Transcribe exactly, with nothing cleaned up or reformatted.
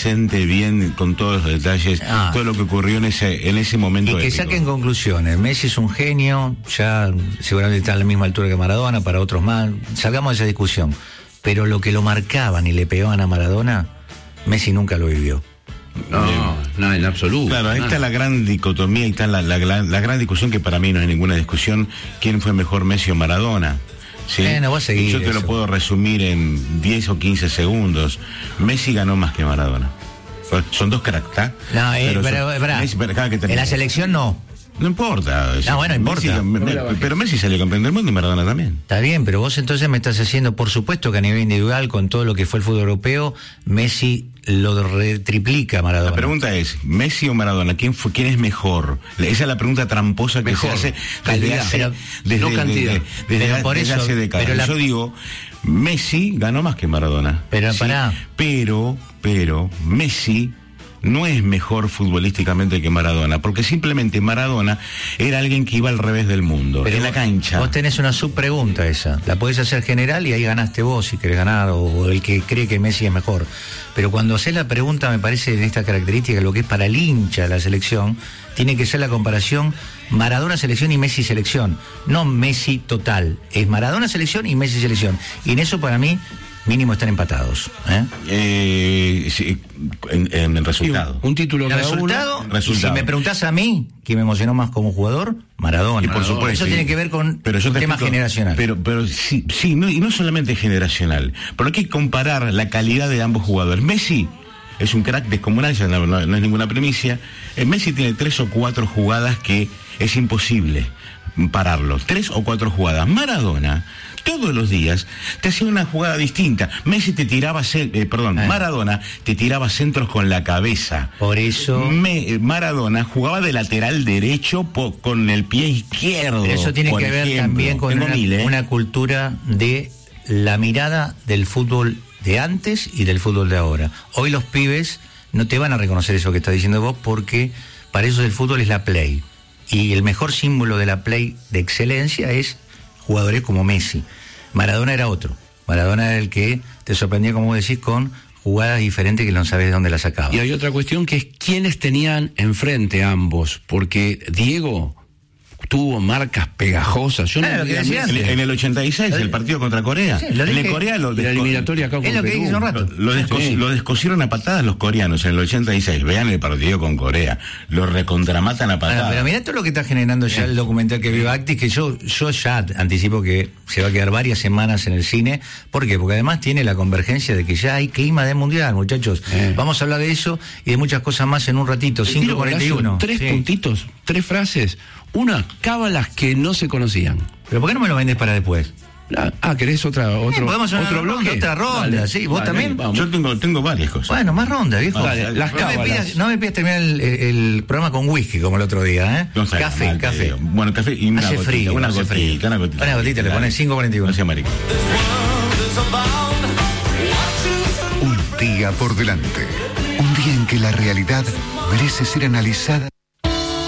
presente bien con todos los detalles, ah, todo lo que ocurrió en ese en ese momento. Y que épico. Saquen conclusiones. Messi es un genio, ya seguramente está a la misma altura que Maradona, para otros más. Salgamos de esa discusión. Pero lo que lo marcaban y le pegaban a Maradona, Messi nunca lo vivió. No, no, en absoluto. Claro, ahí nada. está la gran dicotomía, ahí está la, la, la, la gran discusión, que para mí no hay ninguna discusión, quién fue mejor, Messi o Maradona. ¿Sí? Bueno, vos seguís Yo te eso. lo puedo resumir en diez o quince segundos. Messi ganó más que Maradona. Son dos cracks, No, eh, pero, pero, son, pero, Messi, pero cada que en la selección no. No importa. No, bueno, Messi, importa. me, me, pero Messi salió campeón del mundo y Maradona también. Está bien, pero vos entonces me estás haciendo, por supuesto que a nivel individual, con todo lo que fue el fútbol europeo, Messi lo triplica a Maradona. La pregunta es, ¿Messi o Maradona? ¿Quién fue, quién es mejor? Esa es la pregunta tramposa que Mejor. se hace desde Calidad, hace, pero desde, no cantidad. desde, desde, Pero por desde eso- hace décadas. pero la- Yo digo, Messi ganó más que Maradona. Pero Sí, pará. Pero, pero, Messi no es mejor futbolísticamente que Maradona, porque simplemente Maradona era alguien que iba al revés del mundo, Pero en la vos- cancha. Vos tenés una subpregunta esa. La podés hacer general y ahí ganaste vos si querés ganar, o el que cree que Messi es mejor. Pero cuando haces la pregunta, me parece, de esta característica, lo que es para el hincha de la selección, tiene que ser la comparación Maradona selección y Messi selección. No Messi total. Es Maradona selección y Messi selección. Y en eso, para mí, mínimo están empatados. ¿eh? Eh, sí, en, en el resultado. Sí, un, un título El cada resultado, uno. y resultado. si me preguntás a mí, ¿quién me emocionó más como jugador? Maradona. Y por supuesto, Eso sí. tiene que ver con Pero yo un te tema explico, generacional. Pero, pero sí, sí no, y no solamente generacional, pero hay que comparar la calidad de ambos jugadores. Messi es un crack descomunal, ya no, no, no es ninguna primicia. Eh, Messi tiene tres o cuatro jugadas que es imposible pararlo. Tres o cuatro jugadas. Maradona, todos los días, te hacía una jugada distinta. Messi te tiraba, ce- eh, perdón, Eh. Maradona te tiraba centros con la cabeza. Por eso... Me- eh, Maradona jugaba de lateral derecho po- con el pie izquierdo. Pero eso tiene por que ver ejemplo. también con Tengo una, mil, ¿eh? una cultura de la mirada del fútbol de antes y del fútbol de ahora. Hoy los pibes no te van a reconocer eso que estás diciendo vos, porque para ellos el fútbol es la play. Y el mejor símbolo de la play de excelencia es jugadores como Messi. Maradona era otro. Maradona era el que te sorprendía, como vos decís, con jugadas diferentes que no sabes de dónde las sacaba. Y hay otra cuestión que es quiénes tenían enfrente a ambos, porque Diego tuvo marcas pegajosas. Yo Claro, no lo que diría decía Messi. En, en el ochenta y seis, Lo el di- partido contra Corea. Sí, lo en dije. Corea lo, Y la desco- eliminatoria acá con Es lo que Perú. dije hace un rato. lo, desco- Sí. lo descosieron a patadas los coreanos en el ochenta y seis. Vean el partido con Corea. Lo recontramatan a Bueno, patadas. pero mirá todo lo que está generando ya el documental que vio Actis, que yo, yo ya anticipo que se va a quedar varias semanas en el cine. ¿Por qué? Porque además tiene la convergencia de que ya hay clima de mundial, muchachos. Eh. Vamos a hablar de eso y de muchas cosas más en un ratito. Te tiro, cinco cuarenta y uno. Horacio, Tres Sí. puntitos, tres frases. Una, cábalas que no se conocían. ¿Pero por qué no me lo vendes para después? Ah, ah, ¿querés otra, otro, Eh, podemos hacer otro una bloque? ronda, otra ronda, Dale, sí, vos dale, también. vamos. Yo tengo, tengo varias cosas. Bueno, más ronda, viejo. Dale, las no, me cábalas. pidas, no me pidas terminar el, el programa con whisky como el otro día, ¿eh? No sé, café, mal, te café. digo. Bueno, café y una Hace gotita, frío, una hace gotita, frío. una gotita. Una gotita, le Dale. pones cinco cuarenta y uno. No sea marico. Un día por delante. Un día en que la realidad merece ser analizada.